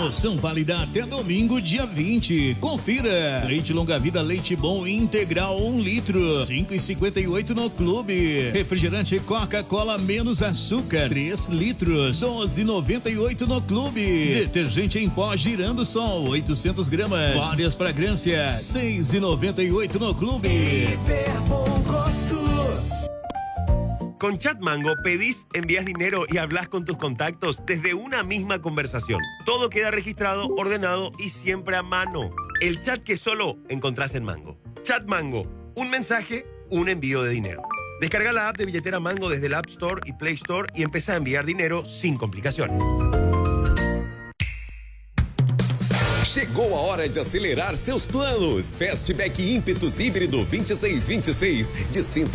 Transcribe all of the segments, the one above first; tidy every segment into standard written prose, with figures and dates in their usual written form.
Promoção válida até domingo, dia 20. Confira. Leite longa vida, leite bom integral 1 litro, 5,58 no clube. Refrigerante Coca-Cola menos açúcar, 3 litros, 12,98 no clube. Detergente em pó Girando Sol, 800 gramas. Várias fragrâncias, 6,98 no clube. Hiper bom gosto. Con Chat Mango pedís, envías dinero y hablas con tus contactos desde una misma conversación. Todo queda registrado, ordenado y siempre a mano. El chat que solo encontrás en Mango. Chat Mango, un mensaje, un envío de dinero. Descarga la app de billetera Mango desde el App Store y Play Store y empieza a enviar dinero sin complicaciones. Chegou a hora de acelerar seus planos. Fastback Ímpetus Híbrido 2626 de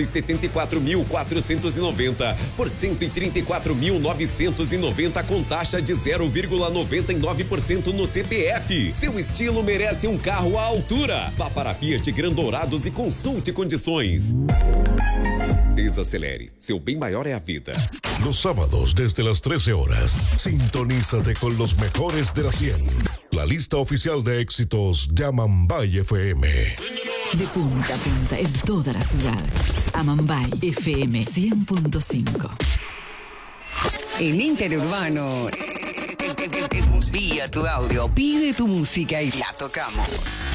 174.490 por 134.990 com taxa de 0,99% no CPF. Seu estilo merece um carro à altura. Vá para Fiat Grandourados e consulte condições. Desacelere. Seu bem maior é a vida. Los sábados desde las 13 horas, sintonízate con los mejores de la 100. La lista oficial de éxitos de Amambay FM. De punta a punta en toda la ciudad. Amambay FM 100.5. En Interurbano, envía tu audio, pide tu música y la tocamos.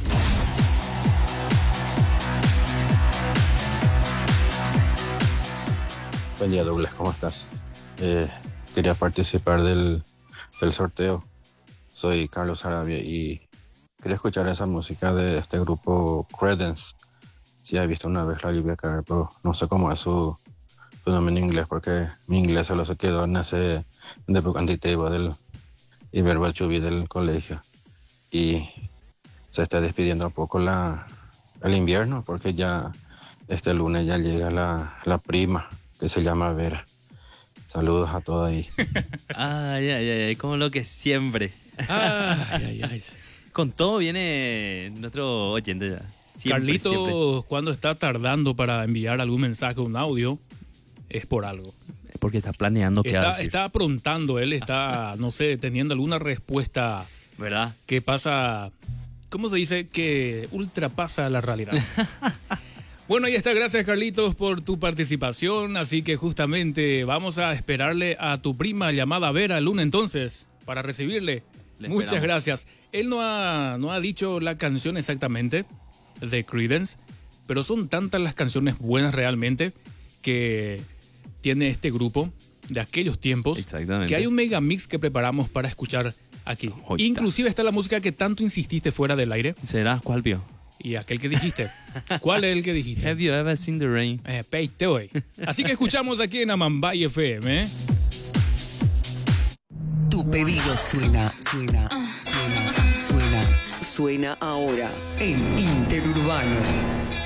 Buen día, Douglas, ¿cómo estás? Quería participar del sorteo. Soy Carlos Arabia y quería escuchar esa música de este grupo Creedence. Sí, he visto una vez La lluvia caer, pero no sé cómo es su nombre en inglés, porque mi inglés solo se quedó en ese antitebo del y verbal chubi del colegio. Y se está despidiendo un poco el invierno, porque ya este lunes ya llega la prima, que se llama Vera. Saludos a todos ahí. Ay, como lo que siempre. Ay. Con todo viene nuestro oyente ya. Carlitos, cuando está tardando para enviar algún mensaje o un audio, es por algo. Es porque está planeando qué hacer. Está aprontando, él está, no sé, teniendo alguna respuesta. ¿Verdad? Que pasa, ¿cómo se dice? Que ultrapasa la realidad. Bueno, ahí está. Gracias, Carlitos, por tu participación. Así que justamente vamos a esperarle a tu prima llamada Vera el lunes entonces para recibirle. Muchas gracias. Él no ha dicho la canción exactamente de Creedence, pero son tantas las canciones buenas realmente que tiene este grupo de aquellos tiempos. Exactamente. Que hay un mega mix que preparamos para escuchar aquí. Joita. Inclusive está la música que tanto insististe fuera del aire. ¿Será? ¿Cuál vio? Y aquel que dijiste. ¿Cuál es el que dijiste? Have you ever seen the rain? Peite hoy. Así que escuchamos aquí en Amambay FM. Tu pedido suena ahora en Interurbano.